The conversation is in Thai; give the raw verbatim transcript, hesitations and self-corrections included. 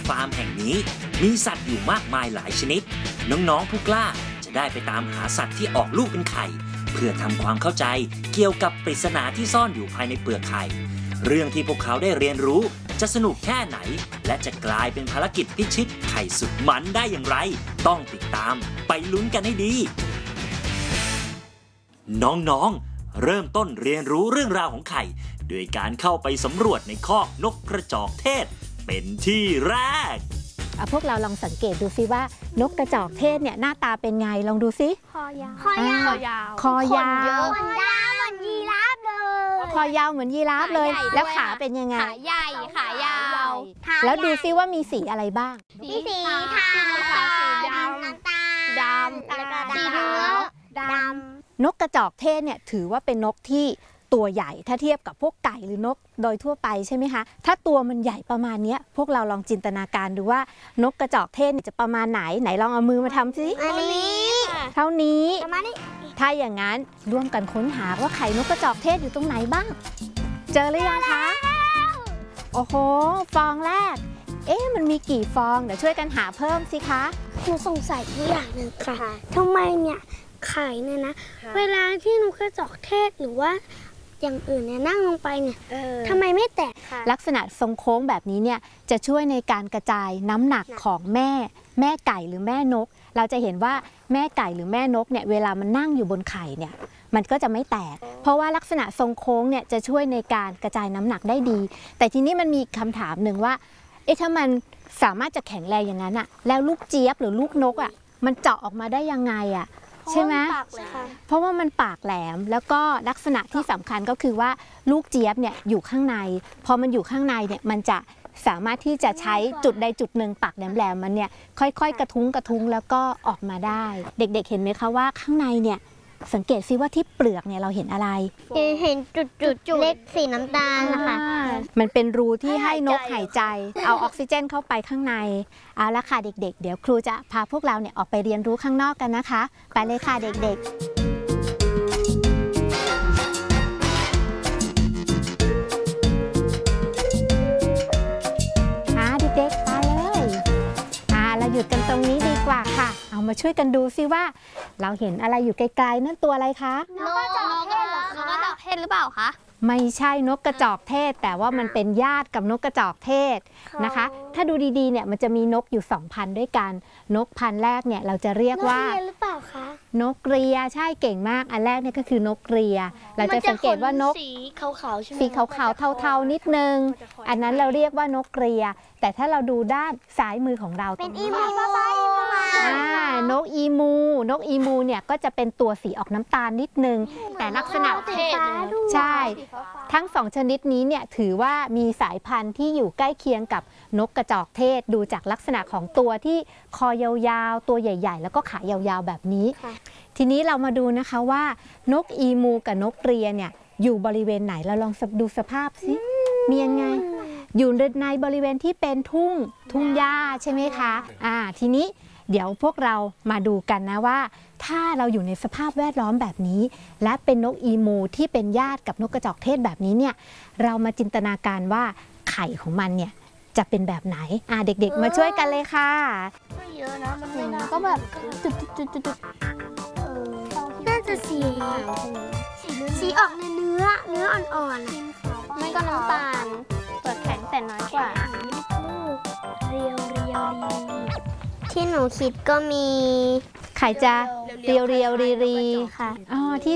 ฟาร์มแห่งนี้มีสัตว์อยู่มากมายหลายชนิดน้องๆผู้กล้าจะได้ไปตามหาสัตว์ที่ออกลูกเป็นไข่เพื่อทำความเข้าใจเกี่ยวกับปริศนาที่ซ่อนอยู่ภายในเปลือกไข่เรื่องที่พวกเขาได้เรียนรู้จะสนุกแค่ไหนและจะกลายเป็นภารกิจพิชิตไข่สุดมันได้อย่างไรต้องติดตามไปลุ้นกันให้ดีน้องๆเริ่มต้นเรียนรู้เรื่องราวของไข่โดยการเข้าไปสำรวจในคอกนกกระจอกเทศเป็นที่แรกพวกเราลองสังเกตดูซิว่านกกระจอกเทศเนี่ยหน้าตาเป็นไงลองดูซิคอยาวคอยาวคอยาวขนยาวเหมือนยีราฟเลยคอยาวเหมือนยีราฟเลยแล้วขาเป็นยังไงขาใหญ่ขายาวแล้วดูซิว่ามีสีอะไรบ้างมีสีขาวสีดำน้ำตาลดำแล้วก็สีเหลืองดำนกกระจอกเทศเนี่ยถือว่าเป็นนกที่ตัวใหญ่ถ้าเทียบกับพวกไก่หรือนกโดยทั่วไปใช่ไหมคะถ้าตัวมันใหญ่ประมาณนี้พวกเราลองจินตนาการดูว่านกกระจอกเทศจะประมาณไหนไหนลองเอามือมาทำสิอันนี้เท่านี้ประมาณนี้ถ้าอย่างนั้นร่วมกันค้นหาว่าไข่นกกระจอกเทศอยู่ตรงไหนบ้างเจอหรือยังคะโอ้โหฟองแรกเอ๊ะมันมีกี่ฟองเดี๋ยวช่วยกันหาเพิ่มสิคะหนูสงสัยทุกอย่างหนึ่งค่ะทำไมเนี่ยไข่เนี่ยนะเวลาที่นกกระจอกเทศหรือว่าอย่างอื่นเนี่ยนั่งลงไปเนี่ยทำไมไม่แตกค่ะลักษณะทรงโค้งแบบนี้เนี่ยจะช่วยในการกระจายน้ำหนักของแม่แม่ไก่หรือแม่นกเราจะเห็นว่าแม่ไก่หรือแม่นกเนี่ยเวลามันนั่งอยู่บนไข่เนี่ยมันก็จะไม่แตกเพราะว่าลักษณะทรงโค้งเนี่ยจะช่วยในการกระจายน้ำหนักได้ดีแต่ทีนี้มันมีคำถามหนึ่งว่าเอ๊ะถ้ามันสามารถจะแข็งแรงอย่างนั้นอะแล้วลูกเจี๊ยบหรือลูกนกอะมันเจาะออกมาได้ยังไงอะใช่ไหมเพราะว่ามันปากแหลมแล้วก็ลักษณะที่สำคัญก็คือว่าลูกเจี๊ยบเนี่ยอยู่ข้างในพอมันอยู่ข้างในเนี่ยมันจะสามารถที่จะใช้จุดใดจุดหนึ่งปากแหลมๆมันเนี่ยค่อยๆกระทุ้งกระทุ้งแล้วก็ออกมาได้เด็กๆเห็นไหมคะว่าข้างในเนี่ยสังเกตซิว่าที่เปลือกเนี่ยเราเห็นอะไรเห็นจุดๆเล็กสีน้ำตาลนะคะมันเป็นรูที่ให้นกหายใจเอาออกซิเจนเข้าไปข้างในเอาละค่ะเด็กๆเดี๋ยวครูจะพาพวกเราเนี่ยออกไปเรียนรู้ข้างนอกกันนะคะไปเลยค่ะเด็กๆเด็กๆไปเลยอ่าเราหยุดกันตรงนี้ดีกว่าค่ะเอามาช่วยกันดูซิว่าเราเห็นอะไรอยู่ไกลๆนั่นตัวอะไรคะนกกระจอกเทศเหรอคะนกกระจอกเทศหรือเปล่าคะไม่ใช่นกกระจอกเทศแต่ว่ามันเป็นญาติกับนกกระจอกเทศนะคะถ้าดูดีๆเนี่ยมันจะมีนกอยู่สองพันด้วยกันนกพันแรกเนี่ยเราจะเรียกว่านกเรียหรือเปล่าคะนกเรียใช่เก่งมากอันแรกเนี่ยก็คือนกเรียเราจะสังเกตว่านกสีขาวๆใช่ไหมสีขาวๆเทาๆนิดนึงอันนั้นเราเรียกว่านกเรียแต่ถ้าเราดูด้านซ้ายมือของเราเป็นอีมูป้าอีมูอ่านกอีมูนกอีมูเนี่ยก็จะเป็นตัวสีออกน้ำตาลนิดนึงแต่ลักษณะใช่ทั้งสองชนิดนี้เนี่ยถือว่ามีสายพันธุ์ที่อยู่ใกล้เคียงกับนกกระจอกเทศดูจากลักษณะของตัวที่คอยาวๆตัวใหญ่ๆแล้วก็ขายาวๆแบบนี้ทีนี้เรามาดูนะคะว่านกอีมูกับนกเรียเนี่ยอยู่บริเวณไหนเราลองดูสภาพสิมียังไงอยู่ในบริเวณที่เป็นทุ่งทุ่งหญ้าใช่ไหมคะอ่าทีนี้เดี๋ยวพวกเรามาดูกันนะว่าถ้าเราอยู่ในสภาพแวดล้อมแบบนี้และเป็นนกอีมูที่เป็นญาติกับนกกระจอกเทศแบบนี้เนี่ยเรามาจินตนาการว่าไข่ของมันเนี่ยจะเป็นแบบไหนอ่าเด็กๆมาช่วยกันเลยค่ะไม่เยอะนะมันก็แบบจุดๆๆน่าจะสีสีออกเนื้อเนื้ออ่อนๆไม่ก็น้ำตาลเปลือกแข็งแต่น้อยกว่าเรียวเรียวที่หนูคิดก็มีไข่จะเรียวเรียวรีรีค่ะอ๋อที่